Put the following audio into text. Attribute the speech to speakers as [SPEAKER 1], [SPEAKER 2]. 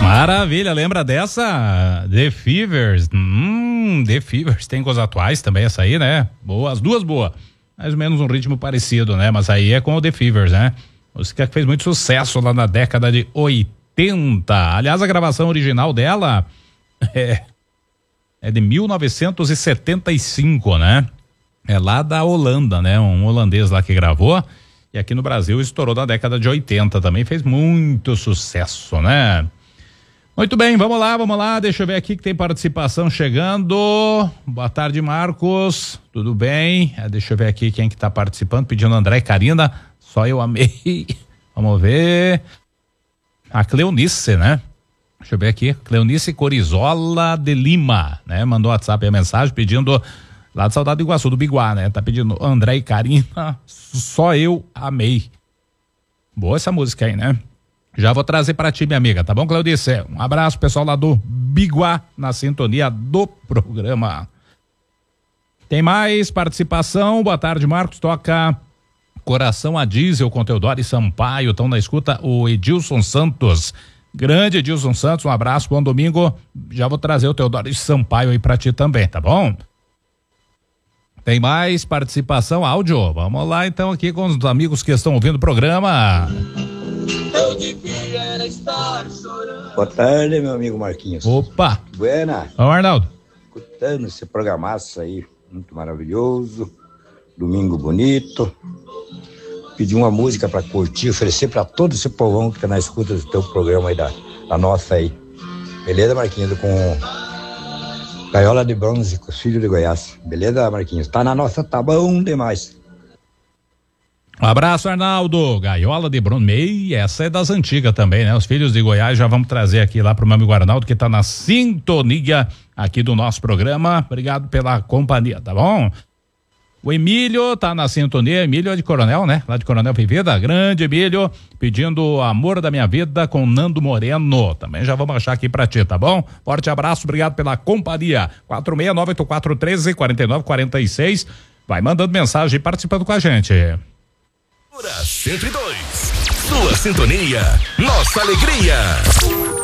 [SPEAKER 1] Maravilha, lembra dessa? The Fevers. The Fevers tem com os atuais também, essa aí, né? Boa, as duas boas. Mais ou menos um ritmo parecido, né? Mas aí é com o The Fevers, né? Música que fez muito sucesso lá na década de 80. Aliás, a gravação original dela é de 1975, né? É lá da Holanda, né? Um holandês lá que gravou. E aqui no Brasil estourou na década de 80 também, fez muito sucesso, né? Muito bem, vamos lá, deixa eu ver aqui que tem participação chegando. Boa tarde, Marcos, tudo bem? Deixa eu ver aqui quem que tá participando, pedindo André e Karina, só eu amei. Vamos ver. A Cleonice, né? Deixa eu ver aqui, Cleonice Corizola de Lima, né? Mandou WhatsApp a mensagem pedindo, lá de Saudade do Iguaçu, do Biguá, né? Tá pedindo André e Karina, só eu amei. Boa essa música aí, né? Já vou trazer pra ti, minha amiga, tá bom, Cleonice? Um abraço, pessoal lá do Biguá, na sintonia do programa. Tem mais participação, boa tarde, Marcos, toca Coração a Diesel com Teodoro Sampaio, estão na escuta o Edilson Santos. Grande Edilson Santos, um abraço, bom domingo. Já vou trazer o Teodoro Sampaio aí pra ti também, tá bom? Tem mais participação, áudio? Vamos lá então aqui com os amigos que estão ouvindo o programa.
[SPEAKER 2] Eu devia estar chorando.
[SPEAKER 3] Boa tarde, meu amigo Marquinhos.
[SPEAKER 1] Opa!
[SPEAKER 3] Buena.
[SPEAKER 1] Ô, Arnaldo.
[SPEAKER 3] Escutando esse programaço aí, muito maravilhoso. Domingo bonito. Pedir uma música pra curtir, oferecer pra todo esse povão que tá na escuta do teu programa aí, da nossa aí. Beleza, Marquinhos? Com Gaiola de Bronze, com os filhos de Goiás. Beleza, Marquinhos? Tá na nossa, tá bom demais.
[SPEAKER 1] Um abraço, Arnaldo. Gaiola de Bronze, essa é das antigas também, né? Os filhos de Goiás já vamos trazer aqui lá pro meu amigo Arnaldo, que tá na sintonia aqui do nosso programa. Obrigado pela companhia, tá bom? O Emílio tá na sintonia, Emílio é de Coronel, né? Lá de Coronel Vivida, grande Emílio, pedindo Amor da Minha Vida com Nando Moreno. Também já vamos achar aqui pra ti, tá bom? Forte abraço, obrigado pela companhia. 46984134946. Vai mandando mensagem e participando com a gente.
[SPEAKER 4] 102. Sua sintonia, nossa alegria.